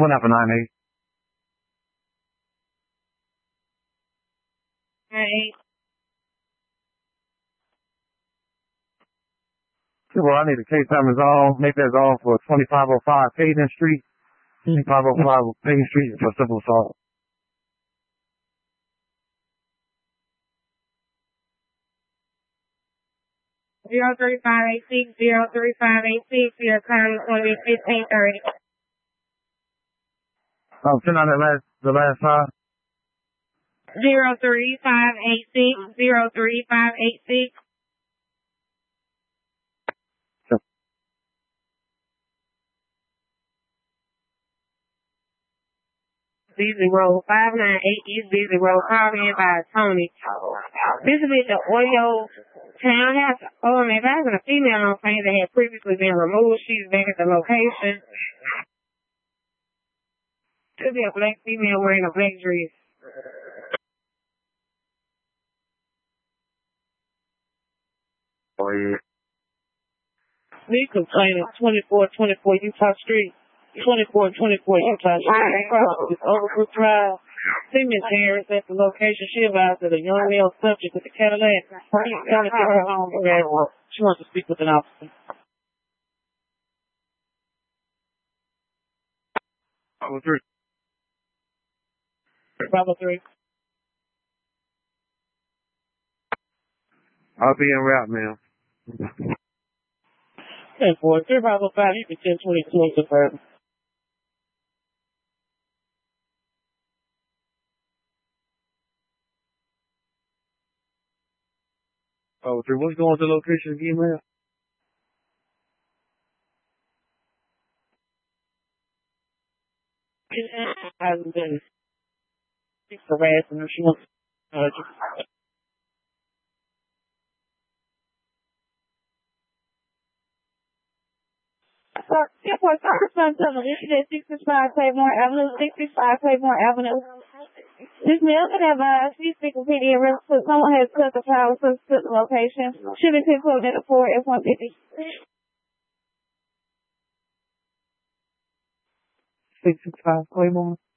One up for 9-8. Hey. Well, I need a case time resolved. Make that resolved for 2505 Payton Street. 2505 Payton Street for simple assault. 03586, 03586, your current 201530. Oh, send out the last five. 03586, 03586. B0598 East Busy Road, called in by Tony. This is the Oyo Townhouse. Oh, man, that was a female on scene that had previously been removed. She's back at the location. Could be a black female wearing a black dress. Oh, yeah. Me complaining 2424 Utah Street. 2424 Utah Street. It's Overbrook Drive. Female parents at the location. She advised that a young male subject with a Cadillac trying to get her home. She wants to speak with an officer. Bravo 3. I'll be en route, ma'am. 10-4, 3 Bravo 5, you can 1022 confirm. Oh, three. What's going to the location again, ma'am? Hasn't been harassing her. She wants This 65 Claymore Avenue, 65 Claymore Avenue. This male can have she's speaking PD and real quick. Someone has cut the power to the location. Should be pinpointed at the 4 F-150. 665 Claymore.